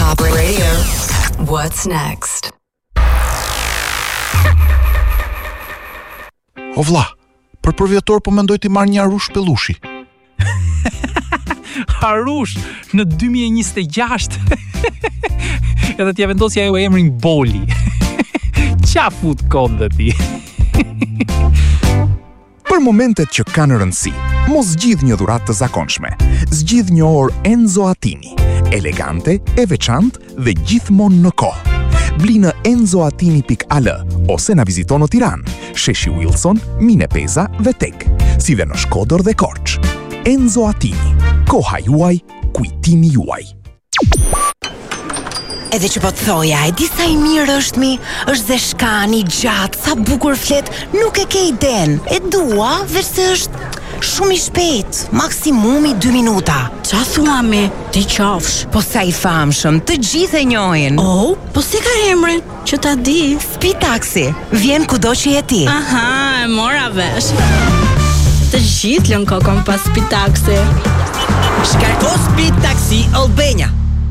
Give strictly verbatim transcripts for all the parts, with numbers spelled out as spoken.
Top Radio. What's next? O vlla, për përvjetor po mendoj t'i marrë një Arush Pellushi. Arush në dy mijë e njëzet e gjashtë. Edhe t'ja vendosja ajo emrin Boli. Qa fut konde ti? Për momentet që kanë rëndësi, mos zgjidh një dhuratë të zakonshme. Zgjidh një orë Enzo Attini, elegante, e veçantë dhe gjithmonë në kohë. Bli në enzoatini pikë a l ose na vizito në Tiranë, Sheshi Wilson, Mine Peza dhe Tek, si dhe në Shkodër dhe Korç. Enzo Attini, koha juaj, kujtimi juaj. Edhe që po të thoja, e di sa i mirë është mi, është dhe shkani, gjatë, sa bukur flet, nuk e ke iden. E dua, vërse është shumë i shpejt, maksimumi dy minuta. Qa thua mi, ti qafsh? Po sa i famshëm, të gjithë e njohin. Oh, po si ka emrin, që ta di? Speed Taxi, vjen kudo që je ti. Aha, e mora vesh. Të gjithë lën kokon pas Speed Taxi. Shkarko Speed Taxi Albania.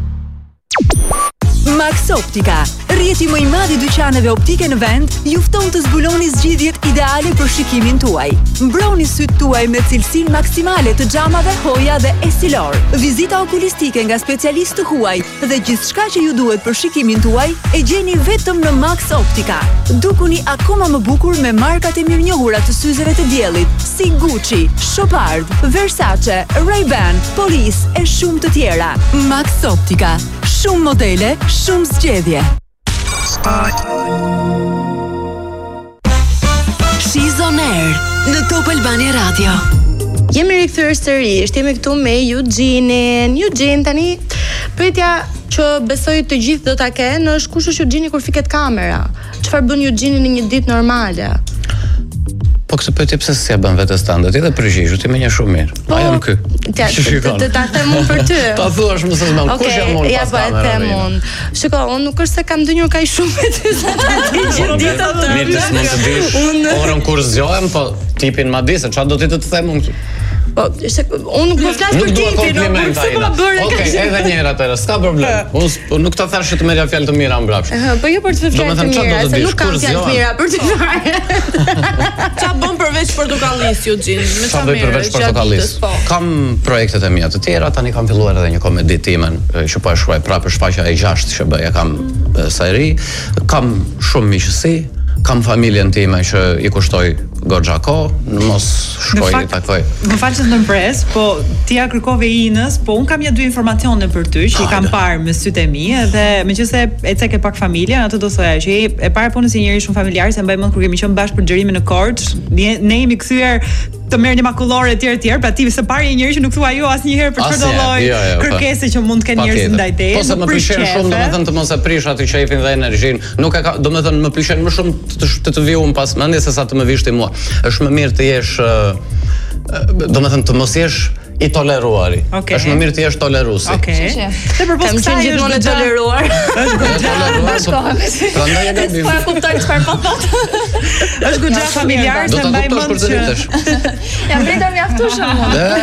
Max Optika, rrjeti më i madh i dyqaneve optike në vend, ju fton të zbuloni zgjidhjet ideale për shikimin tuaj. Mbroni syt tuaj me cilësinë maksimale të xhamave Hoja dhe Essilor. Vizita okulistike nga specialistë huaj dhe gjithçka që ju duhet për shikimin tuaj e gjeni vetëm në Max Optika. Dukuni akoma më bukur me markat e mirënjohura të syzeve të diellit, si Gucci, Chopard, Versace, Ray-Ban, Police e shumë të tjera. Max Optika, shumë modele, shumë zgjedhje. She's on air në Top Albania Radio. Jemi rikthyer sërish, jemi këtu me Eugene-in. Eugene, tani pyetja që besoj të gjithë do ta kenë është kush është Eugene kur fiket kamera? Çfarë bën Eugene në një ditë normale? Po këtë pyetje pse s'ja bën vetë standard, ti dhe përgjigju ti më një shumë mirë. Po, a jam ky? Të ta them unë për ty. Ta thuash më se s'mam, kush jam unë pas kamerës? Ja, po e them unë. Shiko, unë nuk është se kam ndonjë kaq shumë me ty sa ta di gjithë ditën. Mirë, ti s'mund të dish orën kur zgjohem, po tipin ma di se çfarë do ti të them unë këtu. Po, unë nuk më flas për tipin, nuk më bëre kaq. Okej, edhe një herë atëherë, s'ka problem. Unë nuk ta thash të merja fjalë të mira mbrapsht. Po jo për të fjalë të mira, se nuk kam fjalë të mira për të fare. Qa bën përveç portokallis, Eugene? Me qa bëj përveç portokallis? Kam projektet e mia të tjera, tani kam filluar edhe një komedi timen që po e shkruaj prapë për shfaqja e gjashtë që bëja, kam sa e ri, kam shumë miqësi, kam familjen time që i kushtoj goxha kohë, mos shkoj i takoj. Më fal që të ndërpres, po ti ja kërkove Inës, po un kam ja dy informacione për ty që i kam parë me sytë e mi, edhe meqense e cek e pak familjen, atë do thoya që e para punës si njëri shumë familjar, se mbaj mend kur kemi qenë bashkë për xhirimin në Korç, ne jemi kthyer të merrni makullore etj etj, pra ti së pari një njerëz që nuk thua jo asnjëherë për çfarë do lloj kërkese që mund të kenë njerëz ndaj teje. Po se më pëlqen shumë, domethënë të mos e prish aty qefin dhe energjinë. Nuk e ka, domethënë më pëlqen më shumë të të vi unë pas mendjes se sa të më vish ti mua. Është më mirë të jesh, domethënë të mos jesh i toleruari. Është më mirë të jesh toleruesi. Okej. Te përpos kësaj është gjithmonë toleruar. Është goxha. Prandaj e gabim. Po e kuptoj çfarë po thot. Është goxha familjar se mbaj mend që jam pritur mjaftueshëm.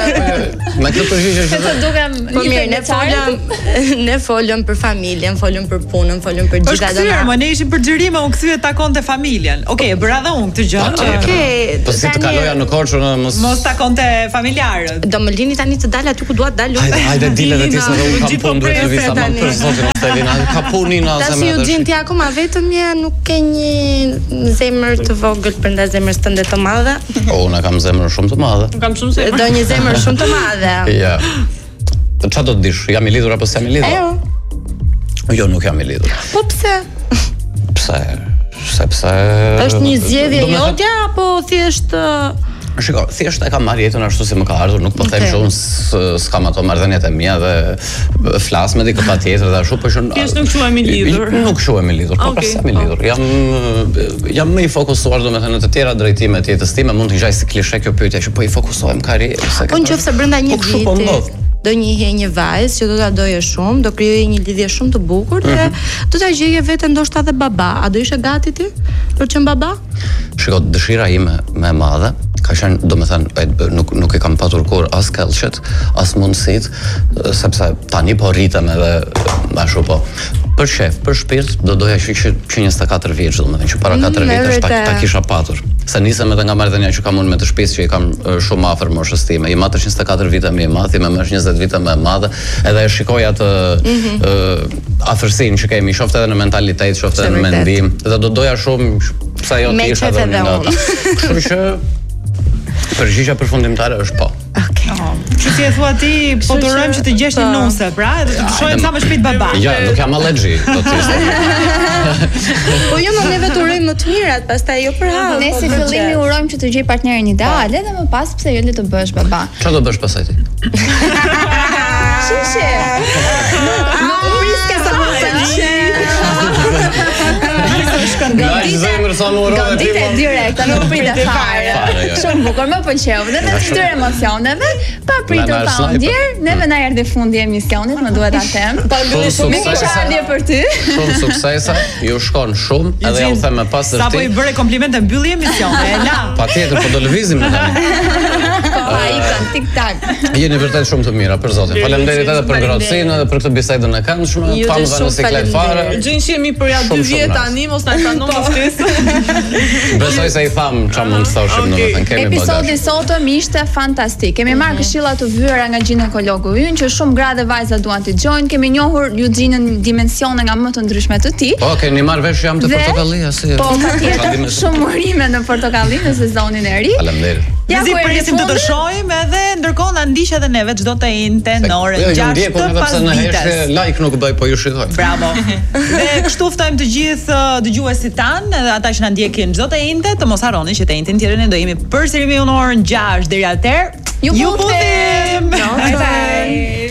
Me këtë përgjigje që të dukem po mirë, ne folëm ne folëm për familjen, folëm për punën, folëm për gjithë ato. Është më ne ishim për xhirime, unë kthye takonte familjen. Okej, bëra edhe unë këtë gjë. Okej. Po si të kaloja në Korçë, mos mos takonte familjarët. Do më lini tani të dal aty ku dua të dal. Hajde, hajde dile dhe ti se dhe unë kam punë, duhet të visa ma për zotin o Stelina. Ka punë na zemër. Tasi Eugene ti akoma vetëm je, nuk ke një zemër të vogël brenda zemrës tënde të madhe? O, unë kam zemër shumë të madhe. Kam shumë zemër. Do një zemër shumë të madhe. Ja. Të qa do të dish, jam i lidhur apo s'jam i lidhur? Jo. Jo, nuk jam i lidhur. Po pse? Pse? Sepse... është një zgjedhje jotja apo thjesht... Shiko, thjesht e kam marrë jetën ashtu si më ka ardhur, nuk po them që unë s'kam ato marrëdhëniet e mia dhe flas me dikë patjetër dhe ashtu, po që thjesht nuk quhemi lidhur. Nuk quhemi lidhur, po pra s'jam i lidhur. Jam jam më i fokusuar domethënë në të tjera drejtime të jetës time, mund të ngjaj si klishe kjo pyetje që po i fokusohem karrierë. Po nëse brenda një viti do njihej një vajzë që do ta doje shumë, do krijojë një lidhje shumë të bukur dhe do ta gjeje veten ndoshta edhe baba. A do ishe gati ti për të qenë baba? Shiko, dëshira ime më e madhe ka qenë, domethënë, nuk nuk e kam patur kur as kellçet, as mundësit, sepse tani po rritem edhe ashtu po. Për shef, për shpirt, do doja që që njëzet e katër vjeç, domethënë që para katër vitesh ta, ta kisha patur. Se nisem edhe nga marrëdhënia që kam unë me të shtëpisë që i kam shumë afër moshës time. I matër njëzet e katër vite më i madh, më është njëzet vite më e madhe, edhe e shikoj atë afërsinë që kemi, qoftë edhe në mentalitet, qoftë edhe në mendim, dhe do doja shumë sa ajo të isha edhe në ata. Kështu që përgjigja përfundimtare është po. Që si e thua ti, po të urojmë që të gjesh një nuse, pra, edhe të shohim sa më shpejt baba. Ja, nuk jam allergji, do të thënë. Po jo, më neve të urojmë më të mirat, pastaj jo për hall. Ne si fillimi urojmë që të gjej partnerin ideal, edhe më pas pse jo le të bësh baba. Çfarë do bësh pastaj ti? Shishi. Nuk priske sa më pëlqen. Godite direkt, nuk pritet fare. Shumë bukur, më pëlqeu. Dhe me çdo emocioneve, pa pritur pa ndjer, neve na erdhi fundi i emisionit, më duhet ta them. Pa mbyllir shumë ardhje për ty. Shumë suksese, ju shkon shumë, edhe ju them me pas rti. Sapo i bëre komplimente mbylli emisioni, e la. Patjetër, po do lëvizim ne tani. Po ai kan tik tak. Jeni vërtet shumë të mira, për zotin. Faleminderit edhe për ngrohtësinë edhe për këtë bisedën e këndshme. Pamë në siklet fare. Gjën që jemi për ja dy vjet tani, mos na pranon ftesë. Besoj se i tham çfarë mund të thoshim domethënë kemi bagazh. Episodi sotëm ishte fantastik. Kemi marrë këshilla të vyera nga ginekologu ynë që shumë gra dhe vajza duan t'i dëgjojnë. Kemi njohur Eugenën dimensione nga më të ndryshme të tij. Po, keni marrë vesh jam të portokallia si. Po, patjetër. Shumë urime në portokalli në sezonin e ri. Faleminderit. Ja ku presim të të shohim edhe ndërkohë na ndiq edhe neve çdo të inte në orën gjashtë pas ditës. Like nuk bëj, po ju shikoj. Bravo. Dhe kështu ftojmë të gjithë dëgjuesit tan, edhe ata që na ndjekin çdo të inte, të mos harroni që të intën tjetër ne do jemi përsëri me në orën gjashtë deri atëherë. Ju puthim. Bye bye.